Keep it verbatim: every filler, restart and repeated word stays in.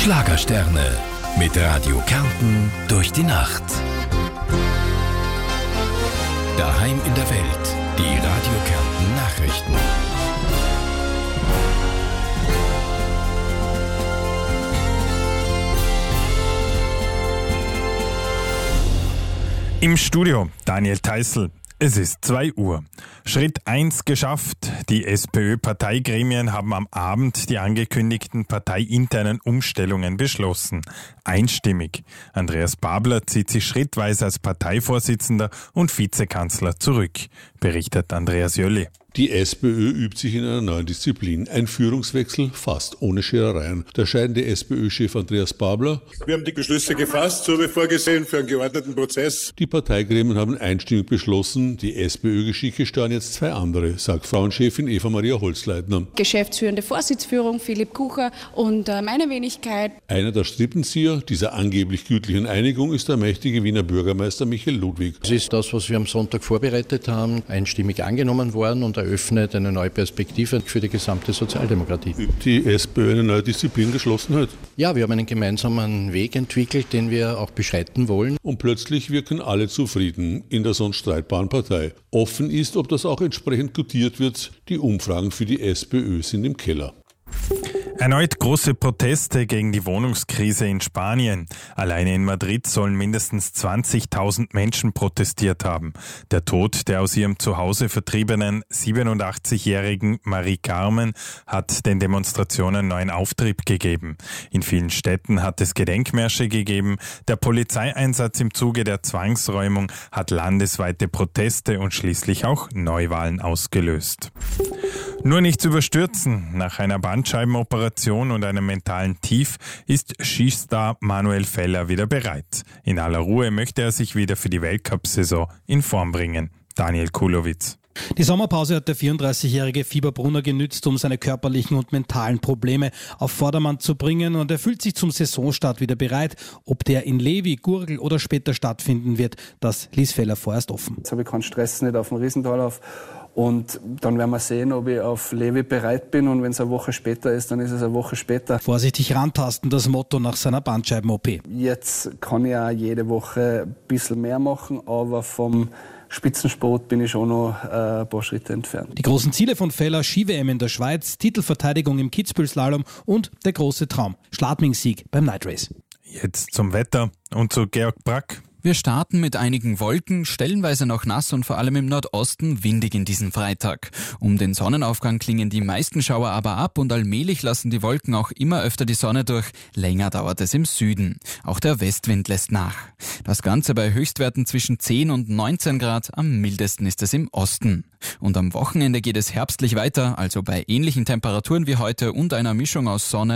Schlagersterne mit Radio Kärnten durch die Nacht. Daheim in der Welt, die Radio Kärnten Nachrichten. Im Studio Daniel Theißl. Es ist zwei Uhr. Schritt eins geschafft. Die SPÖ-Parteigremien haben am Abend die angekündigten parteiinternen Umstellungen beschlossen. Einstimmig. Andreas Babler zieht sich schrittweise als Parteivorsitzender und Vizekanzler zurück, berichtet Andreas Jölle. Die SPÖ übt sich in einer neuen Disziplin. Ein Führungswechsel fast ohne Scherereien. Der scheidende SPÖ-Chef Andreas Babler: Wir haben die Beschlüsse gefasst, so wie vorgesehen, für einen geordneten Prozess. Die Parteigremien haben einstimmig beschlossen, die SPÖ-Geschicke steuern jetzt zwei andere, sagt Frauenchefin Eva-Maria Holzleitner. Geschäftsführende Vorsitzführung Philipp Kucher und äh, meine Wenigkeit. Einer der Strippenzieher dieser angeblich gütlichen Einigung ist der mächtige Wiener Bürgermeister Michael Ludwig. Es ist das, was wir am Sonntag vorbereitet haben, einstimmig angenommen worden und eröffnet eine neue Perspektive für die gesamte Sozialdemokratie. Übt die SPÖ eine neue Disziplin, Geschlossenheit? Ja, wir haben einen gemeinsamen Weg entwickelt, den wir auch beschreiten wollen. Und plötzlich wirken alle zufrieden in der sonst streitbaren Partei. Offen ist, ob das auch entsprechend gutiert wird. Die Umfragen für die SPÖ sind im Keller. Erneut große Proteste gegen die Wohnungskrise in Spanien. Alleine in Madrid sollen mindestens zwanzigtausend Menschen protestiert haben. Der Tod der aus ihrem Zuhause vertriebenen siebenundachtzigjährigen Marie Carmen hat den Demonstrationen neuen Auftrieb gegeben. In vielen Städten hat es Gedenkmärsche gegeben. Der Polizeieinsatz im Zuge der Zwangsräumung hat landesweite Proteste und schließlich auch Neuwahlen ausgelöst. Nur nichts überstürzen. Nach einer Bandscheibenoperation und einem mentalen Tief ist Skistar Manuel Feller wieder bereit. In aller Ruhe möchte er sich wieder für die Weltcup-Saison in Form bringen. Daniel Kulowitz. Die Sommerpause hat der vierunddreißigjährige Fieberbrunner genützt, um seine körperlichen und mentalen Probleme auf Vordermann zu bringen, und er fühlt sich zum Saisonstart wieder bereit. Ob der in Levi, Gurgl oder später stattfinden wird, das ließ Feller vorerst offen. Jetzt habe ich keinen Stress, nicht auf dem Riesentalauf. Und dann werden wir sehen, ob ich auf Levi bereit bin, und wenn es eine Woche später ist, dann ist es eine Woche später. Vorsichtig rantasten, das Motto nach seiner Bandscheiben-O P. Jetzt kann ich auch jede Woche ein bisschen mehr machen, aber vom Spitzensport bin ich schon noch äh, ein paar Schritte entfernt. Die großen Ziele von Feller: Ski-W M in der Schweiz, Titelverteidigung im Kitzbühel-Slalom und der große Traum: Schladming-Sieg beim Night Race. Jetzt zum Wetter und zu Georg Brack. Wir starten mit einigen Wolken, stellenweise noch nass und vor allem im Nordosten windig in diesen Freitag. Um den Sonnenaufgang klingen die meisten Schauer aber ab und allmählich lassen die Wolken auch immer öfter die Sonne durch. Länger dauert es im Süden. Auch der Westwind lässt nach. Das Ganze bei Höchstwerten zwischen zehn und neunzehn Grad, am mildesten ist es im Osten. Und am Wochenende geht es herbstlich weiter, also bei ähnlichen Temperaturen wie heute und einer Mischung aus Sonne